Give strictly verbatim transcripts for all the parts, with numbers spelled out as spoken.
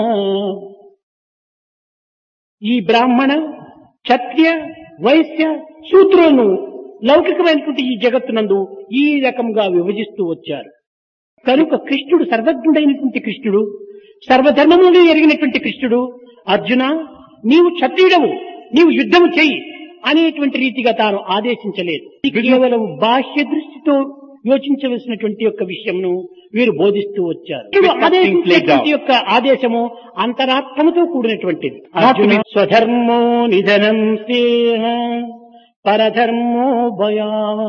ఈ బ్రాహ్మణ క్షత్రియ వైశ్య శూద్రులను లౌకికమైనటువంటి ఈ జగత్తునందు ఈ రకంగా విభజిస్తూ వచ్చారు. కనుక కృష్ణుడు సర్వజ్ఞుడైనటువంటి కృష్ణుడు, సర్వధర్మములు ఎరిగినటువంటి కృష్ణుడు, అర్జున నీవు క్షత్రియుడవు, నీవు యుద్ధము చెయ్యి అనేటువంటి రీతిగా తాను ఆదేశించలేదు. కేవలం బాహ్య దృష్టితో యోచించవలసినటువంటి యొక్క విషయంను వీరు బోధిస్తూ వచ్చారు. ఆదేశించేటువంటి యొక్క ఆదేశము అంతరాత్మతో కూడినటువంటిది. అర్జున స్వధర్మో నిధనం స్నేహ పరధర్మో భయా.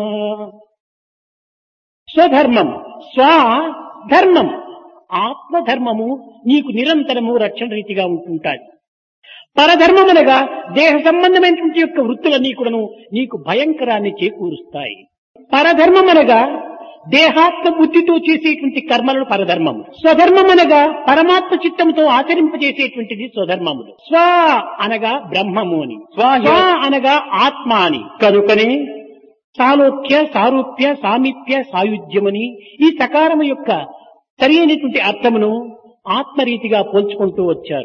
స్వధర్మం స్వధర్మం ఆత్మధర్మము నీకు నిరంతరము రక్షణ రీతిగా ఉంటుంటాయి. పరధర్మం అనగా దేహ సంబంధమైనటువంటి యొక్క వృత్తులన్నీ కూడాను నీకు భయంకరాన్ని చేకూరుస్తాయి. పరధర్మం అనగా దేహాత్మ బుద్ధితో చేసేటువంటి కర్మలను పరధర్మము. స్వధర్మం అనగా పరమాత్మ చిత్తంతో ఆచరింపజేసేటువంటిది స్వధర్మములు. స్వ అనగా బ్రహ్మము అని, స్వ అనగా ఆత్మ అని. కనుకనే సాలోక్య సారూప్య సామీప్య సాయుధ్యమని ఈ సకారము యొక్క సరి అయినటువంటి అర్థమును ఆత్మరీతిగా పోల్చుకుంటూ వచ్చారు.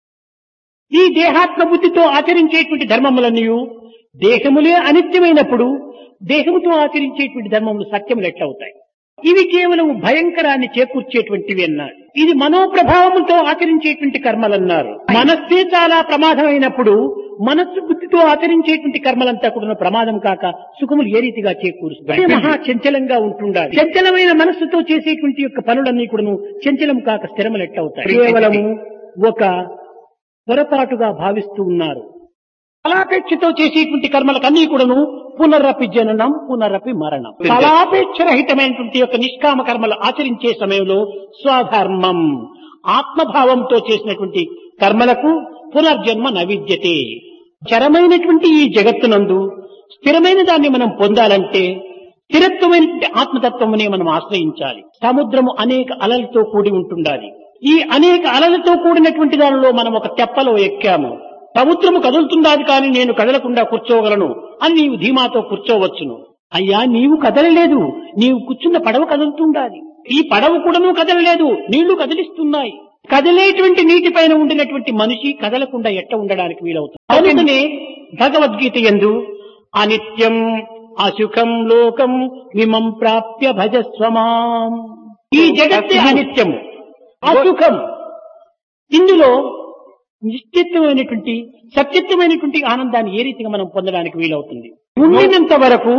ఈ దేహాత్మ బుద్ధితో ఆచరించేటువంటి ధర్మములన్నీ దేహములే అనిత్యమైనప్పుడు దేహముతో ఆచరించేటువంటి ధర్మములు సత్యములు ఎట్లవుతాయి? ఇవి కేవలం భయంకరాన్ని చేకూర్చేటువంటివి అన్నారు. ఇది మనోప్రభావములతో ఆచరించేటువంటి కర్మలన్నారు. మనస్సే చాలా ప్రమాదమైనప్పుడు మనస్సు బుద్ధితో ఆచరించేటువంటి కర్మలంతా కూడా ప్రమాదం కాక సుఖములు ఏ రీతిగా చేకూరుస్తాయి? మహా చంచలంగా ఉంటుండాలి. చంచలమైన మనస్సుతో చేసేటువంటి యొక్క పనులన్నీ కూడా చంచలం కాక స్థిరములు ఎట్లవుతాయి? కేవలము ఒక పొరపాటుగా భావిస్తూ ఉన్నారు. ఫలాపేక్షతో చేసేటువంటి కర్మలకన్నీ కూడాను పునరపి జననం పునరపి మరణం. ఫలాపేక్ష రహితమైనటువంటి యొక్క నిష్కామ కర్మలు ఆచరించే సమయంలో స్వధర్మం ఆత్మభావంతో చేసినటువంటి కర్మలకు పునర్జన్మ నవిద్యతే. చరమైనటువంటి ఈ జగత్తునందు స్థిరమైన దాన్ని మనం పొందాలంటే స్థిరత్వమైనటువంటి ఆత్మతత్వమునే మనం ఆశ్రయించాలి. సముద్రము అనేక అలలతో కూడి ఉంటుండాలి. ఈ అనేక అలలతో కూడినటువంటి దానిలో మనం ఒక తెప్పలో ఎక్కాము. సముద్రము కదులుతుండాది కానీ నేను కదలకుండా కూర్చోగలను అని నీవు ధీమాతో కూర్చోవచ్చును. అయ్యా నీవు కదలలేదు, నీవు కూర్చున్న పడవ కదులుతుండాలి. ఈ పడవ కూడాను కదలలేదు, నీళ్లు కదిలిస్తున్నాయి. కదిలేటువంటి నీటి పైన ఉండినటువంటి మనిషి కదలకుండా ఎట్ట ఉండడానికి వీలవుతుంది? అందుకనే భగవద్గీత యందు అనిత్యం అసుఖం లోకం మిమం ప్రాప్య భజస్వమాం. ఈ జగత్తే అనిత్యము అసుఖం. ఇందులో నిశ్చితమైనటువంటి సత్యత్వమైనటువంటి ఆనందాన్ని ఏ రీతిగా మనం పొందడానికి వీలవుతుంది? ఉండినంత వరకు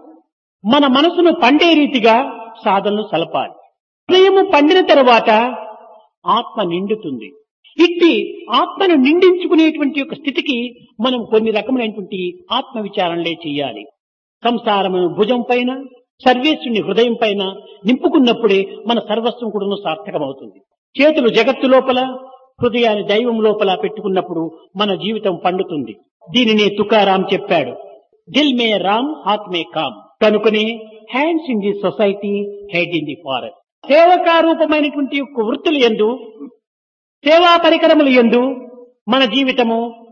మన మనసును పండే రీతిగా సాధనలు సలపాలి. హృదయము పండిన తర్వాత ఆత్మ నిండుతుంది. ఇట్టి ఆత్మను నిండించుకునేటువంటి యొక్క స్థితికి మనం కొన్ని రకములైనటువంటి ఆత్మ విచారణలే చేయాలి. సంసారము భుజం పైన సర్వేశ్వరుని హృదయం పైన నింపుకున్నప్పుడే మన సర్వస్వం కూడా సార్థకమవుతుంది. చేతులు జగత్తు లోపల హృదయాన్ని దైవం లోపల పెట్టుకున్నప్పుడు మన జీవితం పండుతుంది. దీనినే తుకారాం చెప్పాడు, దిల్ మే రామ్ హాత్ మే కామ్. కనుకనే hands in the society, head in the forest. సేవకారూపమైనటువంటి వృత్తులు యందు సేవా పరికరములు యందు మన జీవితము